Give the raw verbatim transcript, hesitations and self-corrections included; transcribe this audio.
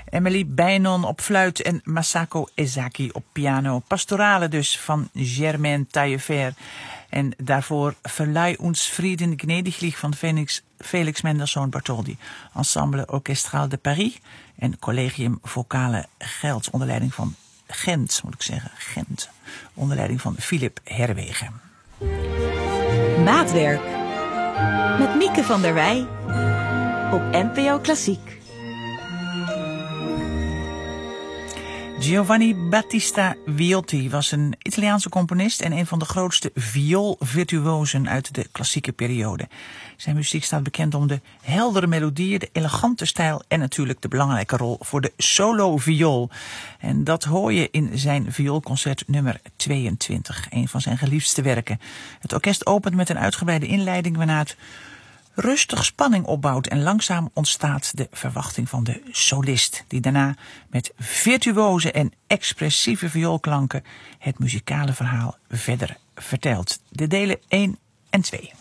Emily Beinon op fluit en Masako Ezaki op piano. Pastorale dus van Germaine Taillefer. En daarvoor Verleih uns Frieden gnädiglich van Felix, Felix Mendelssohn Bartholdy. Ensemble Orchestral de Paris en Collegium Vocale Gelds onder leiding van Gent, moet ik zeggen, Gent. Onder leiding van Philip Herwegen. Maatwerk met Mieke van der Wij op N P O Klassiek. Giovanni Battista Viotti was een Italiaanse componist en een van de grootste vioolvirtuosen uit de klassieke periode. Zijn muziek staat bekend om de heldere melodieën, de elegante stijl en natuurlijk de belangrijke rol voor de solo viool. En dat hoor je in zijn vioolconcert nummer tweeëntwintig, een van zijn geliefdste werken. Het orkest opent met een uitgebreide inleiding waarna het rustig spanning opbouwt en langzaam ontstaat de verwachting van de solist, die daarna met virtuoze en expressieve vioolklanken het muzikale verhaal verder vertelt. De delen één en twee.